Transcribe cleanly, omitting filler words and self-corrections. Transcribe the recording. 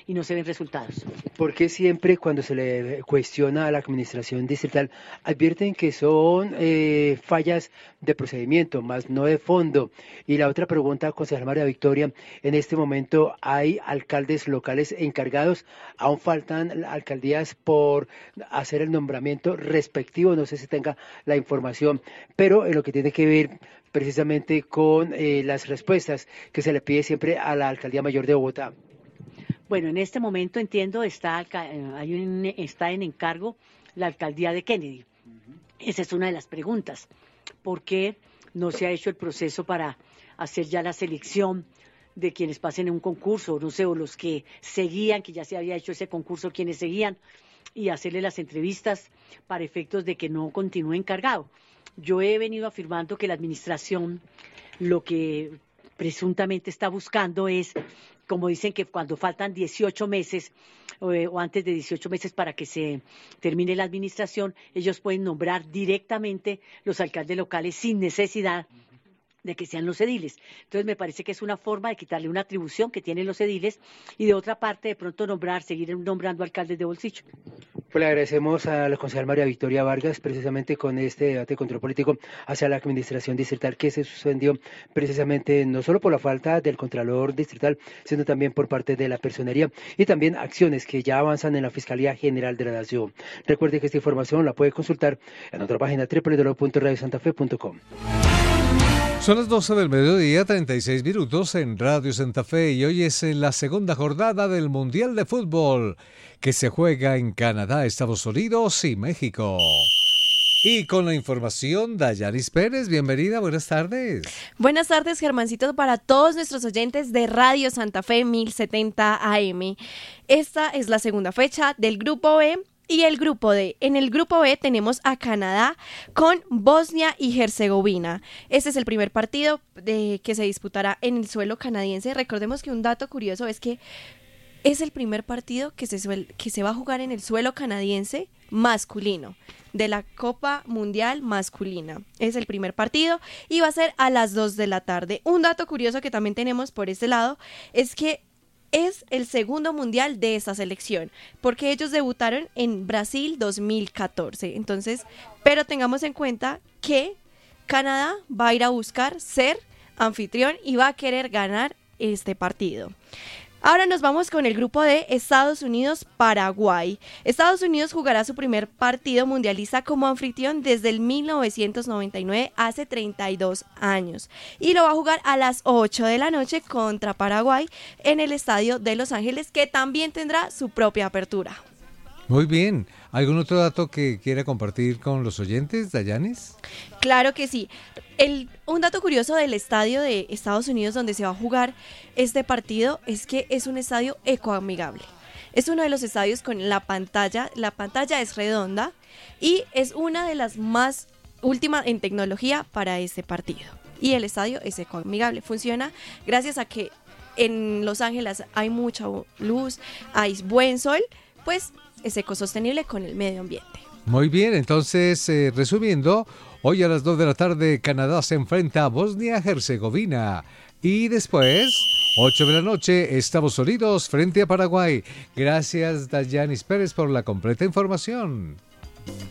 y no se ven resultados. Porque siempre cuando se le cuestiona a la administración distrital advierten que son fallas de procedimiento, más no de fondo? Y la otra pregunta, concejal María Victoria, en este momento hay alcaldes locales encargados, aún faltan alcaldías por hacer el nombramiento respectivo, no sé si tenga la información, pero en lo que tiene que ver precisamente con las respuestas que se le pide siempre a la Alcaldía Mayor de Bogotá. Bueno, en este momento entiendo está en encargo la alcaldía de Kennedy. Esa es una de las preguntas. ¿Por qué no se ha hecho el proceso para hacer ya la selección de quienes pasen en un concurso, no sé, o los que seguían, que ya se había hecho ese concurso, quienes seguían, y hacerle las entrevistas para efectos de que no continúe encargado? Yo he venido afirmando que la administración lo que presuntamente está buscando es, como dicen, que cuando faltan 18 meses o antes de 18 meses para que se termine la administración, ellos pueden nombrar directamente los alcaldes locales sin necesidad de que sean los ediles. Entonces me parece que es una forma de quitarle una atribución que tienen los ediles y de otra parte de pronto seguir nombrando alcaldes de bolsillo. Pues le agradecemos a la concejal María Victoria Vargas precisamente con este debate de control político hacia la administración distrital que se suspendió precisamente no solo por la falta del contralor distrital, sino también por parte de la personería y también acciones que ya avanzan en la Fiscalía General de la Nación. Recuerde que esta información la puede consultar en nuestra página www.radiosantafe.com. Son las 12 del mediodía, 36 minutos en Radio Santa Fe y hoy es la segunda jornada del Mundial de Fútbol que se juega en Canadá, Estados Unidos y México. Y con la información, Dayanis Pérez, bienvenida, buenas tardes. Buenas tardes, Germancito, para todos nuestros oyentes de Radio Santa Fe 1070 AM. Esta es la segunda fecha del Grupo B. Y el grupo D. En el grupo B tenemos a Canadá con Bosnia y Herzegovina. Este es el primer partido que se disputará en el suelo canadiense. Recordemos que un dato curioso es que es el primer partido que se va a jugar en el suelo canadiense masculino de la Copa Mundial masculina. Es el primer partido y va a ser a las 2 de la tarde. Un dato curioso que también tenemos por este lado es que es el segundo mundial de esta selección, porque ellos debutaron en Brasil 2014. Entonces, pero tengamos en cuenta que Canadá va a ir a buscar ser anfitrión y va a querer ganar este partido. Ahora nos vamos con el grupo de Estados Unidos-Paraguay. Estados Unidos jugará su primer partido mundialista como anfitrión desde el 1999, hace 32 años. Y lo va a jugar a las 8 de la noche contra Paraguay en el estadio de Los Ángeles, que también tendrá su propia apertura. Muy bien. ¿Algún otro dato que quiera compartir con los oyentes, Dayanis? Claro que sí. Un dato curioso del estadio de Estados Unidos donde se va a jugar este partido es que es un estadio ecoamigable. Es uno de los estadios con la pantalla es redonda y es una de las más últimas en tecnología para este partido. Y el estadio es ecoamigable. Funciona gracias a que en Los Ángeles hay mucha luz, hay buen sol, pues es ecosostenible con el medio ambiente. Muy bien, entonces, resumiendo, hoy a las 2 de la tarde Canadá se enfrenta a Bosnia-Herzegovina y después, 8 de la noche, Estados Unidos frente a Paraguay. Gracias, Dayanis Pérez, por la completa información.